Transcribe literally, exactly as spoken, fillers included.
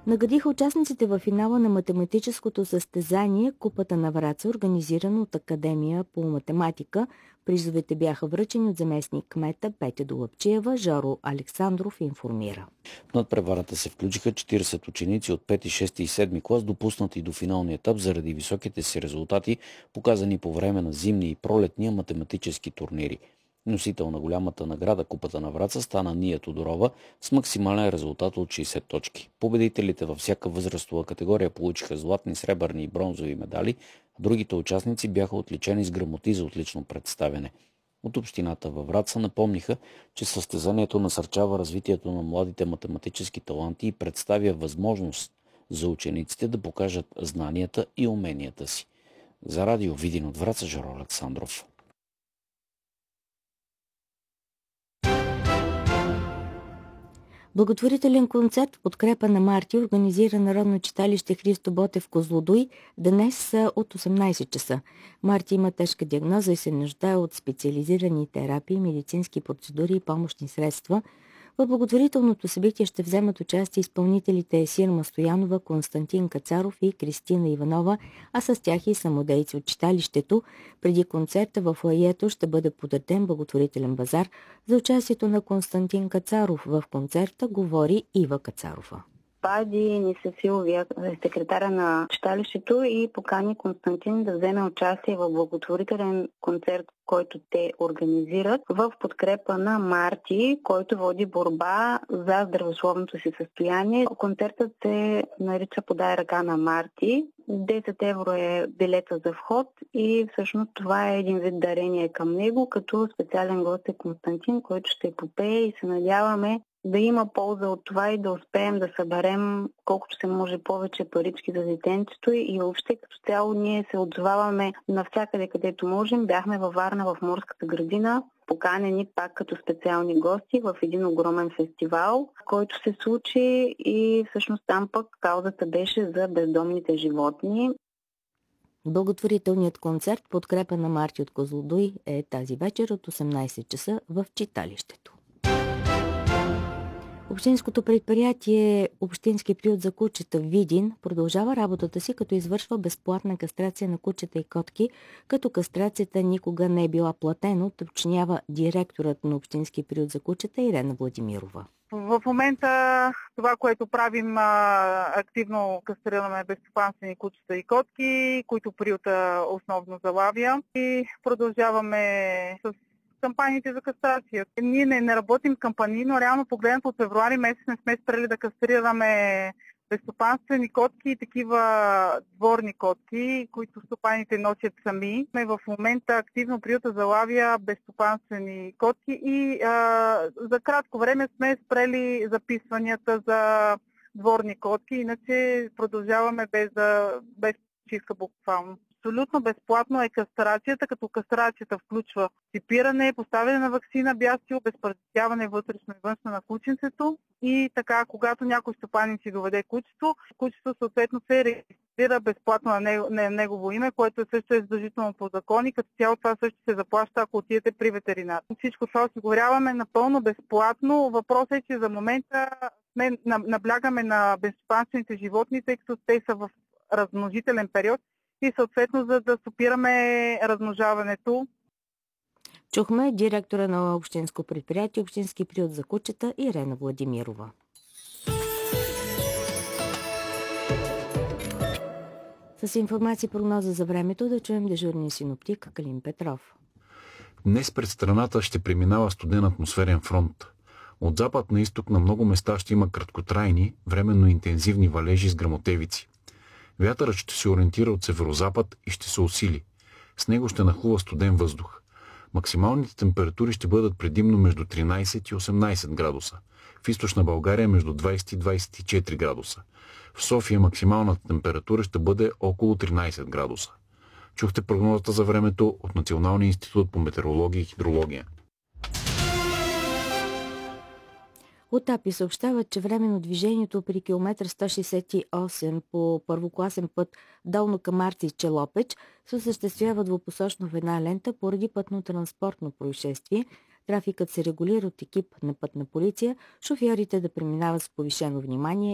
Наградиха участниците във финала на математическото състезание Купата на Враца, организирано от Академия по математика. Призовете бяха връчени от заместник кмета Петя Долапчиева. Жоро Александров информира. В надпреварата се включиха четиридесет ученици от пети, шести и седми клас, допуснати до финалния етап заради високите си резултати, показани по време на зимния и пролетния математически турнири. Носител на голямата награда Купата на Враца стана Ния Тодорова с максимален резултат от шейсет точки. Победителите във всяка възрастова категория получиха златни, сребърни и бронзови медали, а другите участници бяха отличени с грамоти за отлично представяне. От общината във Враца напомниха, че състезанието насърчава развитието на младите математически таланти и представя възможност за учениците да покажат знанията и уменията си. За радио Видин от Враца, Жоро Александров. Благотворителен концерт в подкрепа на Марти организира Народно читалище Христо Ботев Козлодуй днес от осемнайсет часа. Марти има тежка диагноза и се нуждае от специализирани терапии, медицински процедури и помощни средства. В благотворителното събитие ще вземат участие изпълнителите Сирма Стоянова, Константин Кацаров и Кристина Иванова, а с тях и самодейци от читалището. Преди концерта в фоайето ще бъде подреден благотворителен базар. За участието на Константин Кацаров в концерта говори Ива Кацарова. Пади ни се Силвия, секретаря на читалището, и покани Константин да вземе участие в благотворителен концерт, който те организират в подкрепа на Марти, който води борба за здравословното си състояние. Концертът се нарича "Подай ръка на Марти". десет евро е билета за вход и всъщност това е един вид дарение към него, като специален гост е Константин, който ще попее и се надяваме да има полза от това и да успеем да съберем колкото се може повече парички за детенцето и въобще като цяло ние се отзоваваме навсякъде, където можем. Бяхме във Варна в Морската градина, поканени пак като специални гости в един огромен фестивал, който се случи, и всъщност там пък каузата беше за бездомните животни. Благотворителният концерт подкрепа на Марти от Козлодуй е тази вечер от осемнайсет часа в читалището. Общинското предприятие Общински приют за кучета Видин продължава работата си, като извършва безплатна кастрация на кучета и котки, като кастрацията никога не е била платена, уточнява директорът на Общински приют за кучета Ирена Владимирова. В момента това, което правим, активно кастрираме безстопанствени кучета и котки, които приюта основно залавя, и продължаваме с кампаниите за кастрация. Ние не, не работим кампании, но реално погледнато от февруари месец не сме спрели да кастрираме безстопанствени котки и такива дворни котки, които стопаните носят сами. В момента активно приюта залавя безстопанствени котки и а, за кратко време сме спрели записванията за дворни котки, иначе продължаваме без, без чистка буквално. Абсолютно безплатно е кастрацията, като кастрацията включва чипиране, поставяне на ваксина бястил, безпаразитяване вътрешно и външно на кученцето, и така, когато някой стопанин си доведе кучето, кучето съответно се регистрира безплатно на, него, на негово име, което също е задължително по закон, и като цяло това също се заплаща, ако отидете при ветеринар. Всичко това осигуряваме напълно безплатно. Въпросът е, че за момента сме, наблягаме на безстопанствените животни, тъй като те са в размножителен период, и съответно за да стопираме размножаването. Чухме директора на Общинско предприятие Общински приют за кучета Ирена Владимирова. С информация и прогноза за времето да чуем дежурния синоптик Калин Петров. Днес пред страната ще преминава студен атмосферен фронт. От запад на изток на много места ще има краткотрайни, временно интензивни валежи с гръмотевици. Вятърът ще се ориентира от северозапад и ще се усили. С него ще нахлува студен въздух. Максималните температури ще бъдат предимно между тринайсет и осемнайсет градуса. В източна България между двайсет и двайсет и четири градуса. В София максималната температура ще бъде около тринайсет градуса. Чухте прогнозата за времето от Националния институт по метеорология и хидрология. От АПИ съобщават, че временно движението при километър сто шейсет и осем по първокласен път Долно Камарци и Челопеч се осъществява двупосочно в една лента поради пътно-транспортно происшествие. Трафикът се регулира от екип на пътна полиция, шофьорите да преминават с повишено внимание